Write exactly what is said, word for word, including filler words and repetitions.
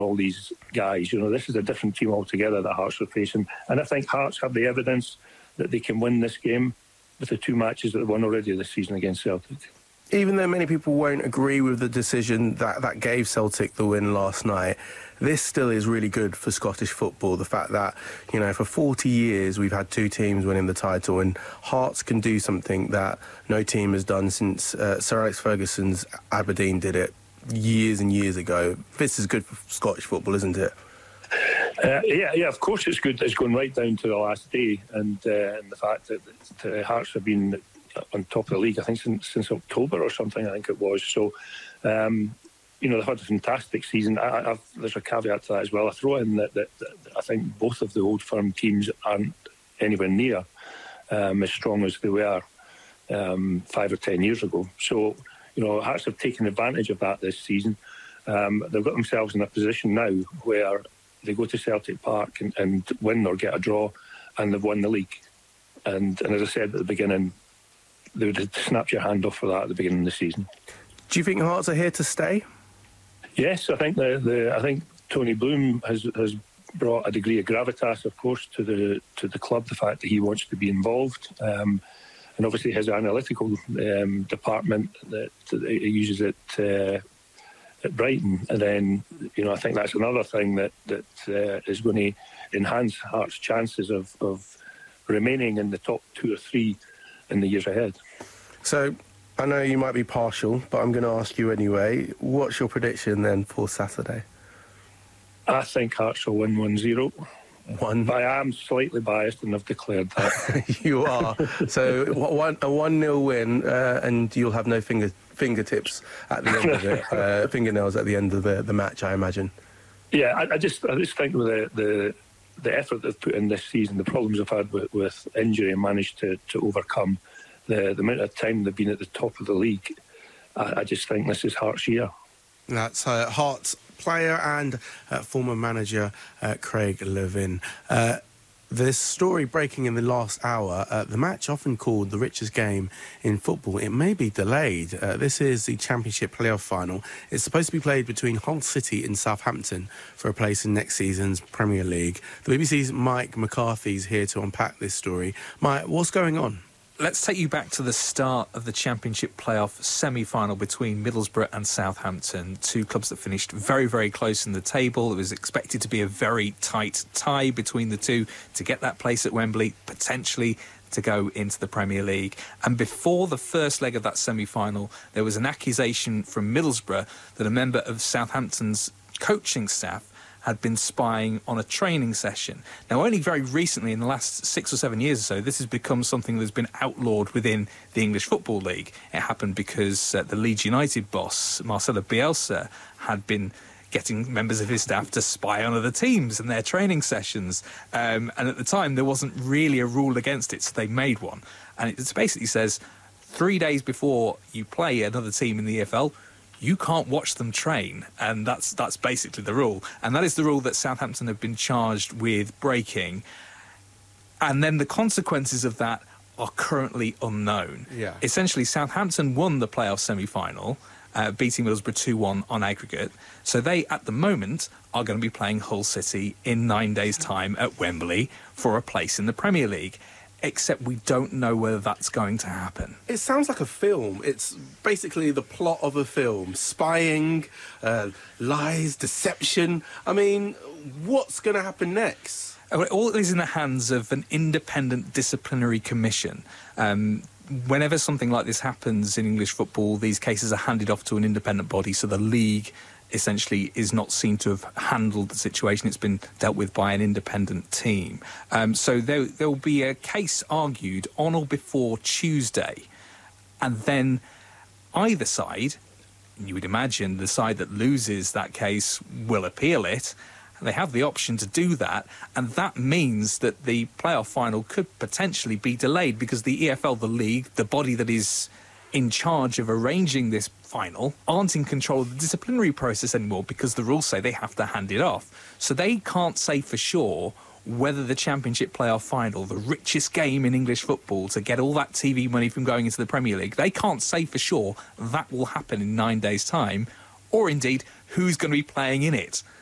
all these guys. You know, this is a different team altogether that Hearts are facing. And I think Hearts have the evidence that they can win this game with the two matches that they won already this season against Celtic. Even though many people won't agree with the decision that, that gave Celtic the win last night, this still is really good for Scottish football. The fact that, you know, for forty years we've had two teams winning the title, and Hearts can do something that no team has done since uh, Sir Alex Ferguson's Aberdeen did it years and years ago. This is good for Scottish football, isn't it? Uh, yeah, yeah. Of course, it's good. It's going right down to the last day, and, uh, and the fact that, that Hearts have been on top of the league, I think, since, since October or something, I think it was. So, um, you know, they've had a fantastic season. I, I've, there's a caveat to that as well. I throw in that, that, that I think both of the Old Firm teams aren't anywhere near um, as strong as they were um, five or ten years ago. So, you know, Hearts have taken advantage of that this season. Um, they've got themselves in a position now where they go to Celtic Park and, and win or get a draw, and they've won the league. And, and as I said at the beginning, they would have snapped your hand off for that at the beginning of the season. Do you think Hearts are here to stay? Yes, I think the, the I think Tony Bloom has has brought a degree of gravitas, of course, to the to the club. The fact that he wants to be involved, um, and obviously his analytical um, department that, that he uses at uh, at Brighton, and then you know I think that's another thing that that uh, is going to enhance Hearts' chances of of remaining in the top two or three in the years ahead. So, I know you might be partial, but I'm going to ask you anyway. What's your prediction then for Saturday? I think Hearts will win one zero. One. But I am slightly biased and I've declared that. You are. So, one, a one nil win, uh, and you'll have no finger fingertips at the end of it, uh, fingernails at the end of the, the match, I imagine. Yeah, I, I just I just think with the, the the effort they've put in this season, the problems they've had with, with injury and managed to, to overcome, the, the amount of time they've been at the top of the league, I, I just think this is Hearts' year. That's uh, Hearts player and uh, former manager uh, Craig Levein. Uh, This story breaking in the last hour, uh, the match often called the richest game in football, it may be delayed. Uh, this is the Championship playoff final. It's supposed to be played between Hull City and Southampton for a place in next season's Premier League. The B B C's Mike McCarthy is here to unpack this story. Mike, what's going on? Let's take you back to the start of the Championship playoff semi-final between Middlesbrough and Southampton, two clubs that finished very, very close in the table. It was expected to be a very tight tie between the two to get that place at Wembley, potentially to go into the Premier League. And before the first leg of that semi-final, there was an accusation from Middlesbrough that a member of Southampton's coaching staff had been spying on a training session. Now, only very recently, in the last six or seven years or so, this has become something that's been outlawed within the English Football League. It happened because uh, the Leeds United boss, Marcelo Bielsa, had been getting members of his staff to spy on other teams and their training sessions. Um, and at the time, there wasn't really a rule against it, so they made one. And it basically says, three days before you play another team in the E F L, you can't watch them train, and that's that's basically the rule. And that is the rule that Southampton have been charged with breaking. And then the consequences of that are currently unknown. Yeah. Essentially, Southampton won the playoff semi-final, uh, beating Middlesbrough two one on aggregate. So they, at the moment, are going to be playing Hull City in nine days' time at Wembley for a place in the Premier League. Except we don't know whether that's going to happen. It sounds like a film. It's basically the plot of a film. Spying, uh, lies, deception. I mean, what's going to happen next? All is in the hands of an independent disciplinary commission. Um, whenever something like this happens in English football, these cases are handed off to an independent body, so the league essentially is not seen to have handled the situation. It's been dealt with by an independent team. Um, so there will be a case argued on or before Tuesday, and then either side, you would imagine the side that loses that case will appeal it. They have the option to do that, and that means that the playoff final could potentially be delayed because the E F L, the league, the body that is in charge of arranging this final, aren't in control of the disciplinary process anymore because the rules say they have to hand it off. So they can't say for sure whether the Championship playoff final, the richest game in English football to get all that T V money from going into the Premier League, they can't say for sure that will happen in nine days' time, or indeed who's going to be playing in it.